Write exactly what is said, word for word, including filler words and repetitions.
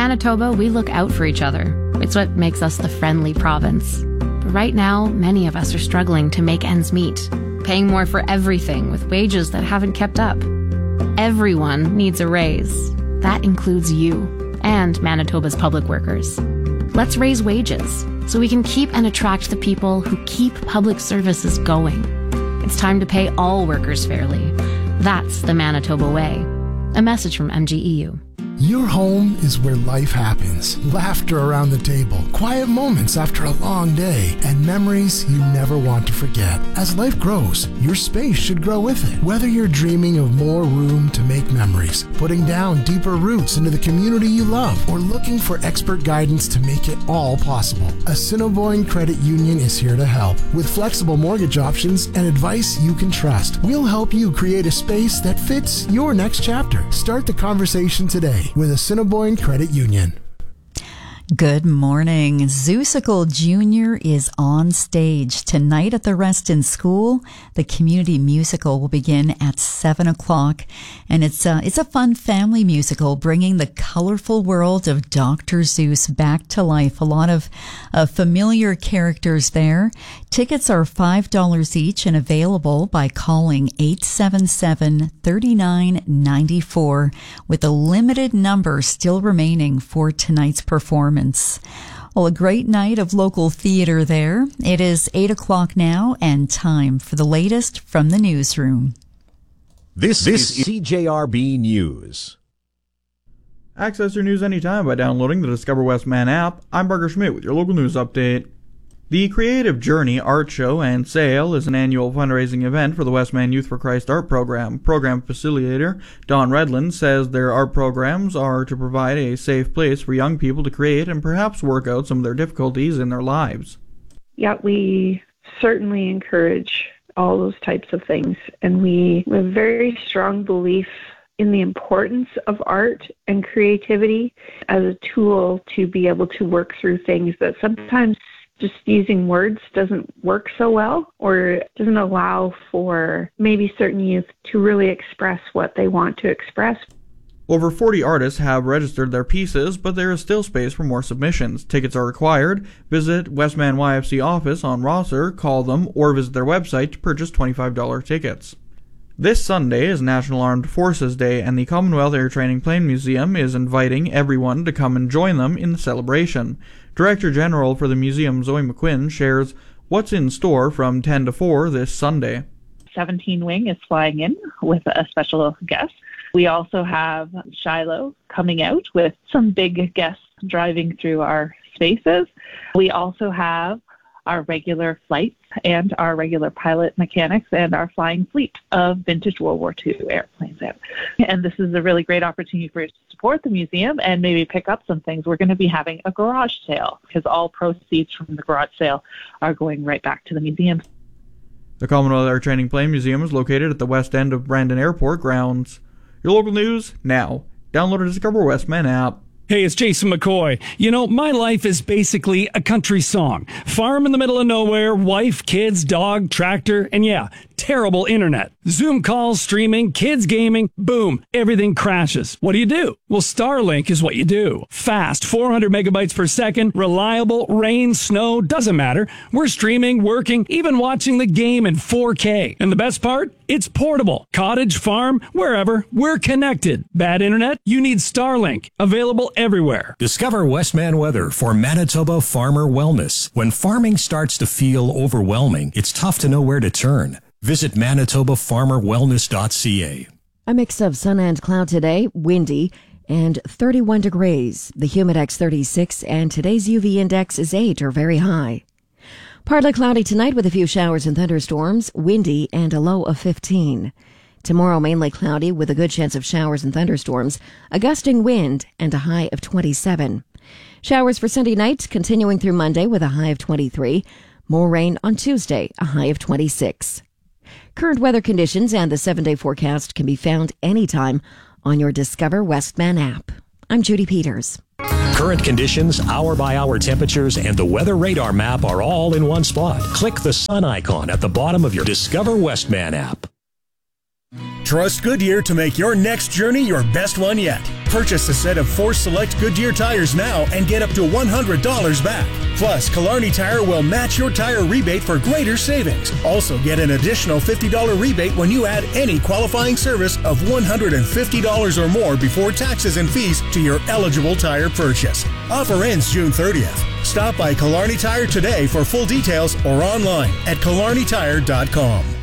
Manitoba, we look out for each other. It's what makes us the friendly province. But right now, many of us are struggling to make ends meet, paying more for everything with wages that haven't kept up. Everyone needs a raise. That includes you and Manitoba's public workers. Let's raise wages so we can keep and attract the people who keep public services going. It's time to pay all workers fairly. That's the Manitoba way. A message from M G E U. Your home is where life happens. Laughter around the table, quiet moments after a long day, and memories you never want to forget. As life grows, your space should grow with it. Whether you're dreaming of more room to make memories, putting down deeper roots into the community you love, or looking for expert guidance to make it all possible, Assiniboine Credit Union is here to help. With flexible mortgage options and advice you can trust, we'll help you create a space that fits your next chapter. Start the conversation today with Assiniboine Credit Union. Good morning. Zeusical Junior is on stage tonight at the Reston School. The community musical will begin at seven o'clock, and it's a, it's a fun family musical bringing the colorful world of Doctor Seuss back to life. A lot of uh, familiar characters there. Tickets are five dollars each and available by calling eight seven seven, three nine nine four with a limited number still remaining for tonight's performance. Well, a great night of local theater there. It is eight o'clock now and time for the latest from the newsroom. This, this is C J R B News. Access your news anytime by downloading the Discover Westman app. I'm Parker Schmidt with your local news update. The Creative Journey Art Show and Sale is an annual fundraising event for the Westman Youth for Christ art program. Program facilitator Don Redland says their art programs are to provide a safe place for young people to create and perhaps work out some of their difficulties in their lives. Yeah, we certainly encourage all those types of things, and we have a very strong belief in the importance of art and creativity as a tool to be able to work through things that sometimes just using words doesn't work so well, or doesn't allow for maybe certain youth to really express what they want to express. Over forty artists have registered their pieces, but there is still space for more submissions. Tickets are required. Visit Westman Y F C office on Rosser, call them, or visit their website to purchase twenty-five dollars tickets. This Sunday is National Armed Forces Day, and the Commonwealth Air Training Plane Museum is inviting everyone to come and join them in the celebration. Director General for the museum, Zoe McQuinn, shares what's in store from ten to four this Sunday. seventeen Wing is flying in with a special guest. We also have Shiloh coming out with some big guests driving through our spaces. We also have our regular flights and our regular pilot mechanics and our flying fleet of vintage World War Two airplanes out. And this is a really great opportunity for us to support the museum and maybe pick up some things. We're going to be having a garage sale because all proceeds from the garage sale are going right back to the museum. The Commonwealth Air Training Plane Museum is located at the west end of Brandon Airport grounds. Your local news now. Download the Discover Westman app. Hey, it's Jason McCoy. You know, my life is basically a country song. Farm in the middle of nowhere, wife, kids, dog, tractor, and yeah, terrible internet. Zoom calls, streaming, kids gaming, boom, everything crashes. What do you do? Well, Starlink is what you do. Fast, four hundred megabytes per second, reliable, rain, snow, doesn't matter. We're streaming, working, even watching the game in four K. And the best part? It's portable. Cottage, farm, wherever, we're connected. Bad internet? You need Starlink. Available everywhere. Discover Westman weather for Manitoba Farmer Wellness. When farming starts to feel overwhelming, it's tough to know where to turn. Visit manitoba farmer wellness dot c a. A mix of sun and cloud today, windy, and thirty-one degrees. The Humidex thirty-six, and today's U V index is eight or very high. Partly cloudy tonight with a few showers and thunderstorms, windy, and a low of fifteen. Tomorrow mainly cloudy with a good chance of showers and thunderstorms, a gusting wind, and a high of twenty-seven. Showers for Sunday night continuing through Monday with a high of twenty-three. More rain on Tuesday, a high of twenty-six. Current weather conditions and the seven-day forecast can be found anytime on your Discover Westman app. I'm Judy Peters. Current conditions, hour-by-hour temperatures, and the weather radar map are all in one spot. Click the sun icon at the bottom of your Discover Westman app. Trust Goodyear to make your next journey your best one yet. Purchase a set of four select Goodyear tires now and get up to one hundred dollars back. Plus, Killarney Tire will match your tire rebate for greater savings. Also, get an additional fifty dollars rebate when you add any qualifying service of one hundred fifty dollars or more before taxes and fees to your eligible tire purchase. Offer ends June thirtieth. Stop by Killarney Tire today for full details or online at killarney tire dot com.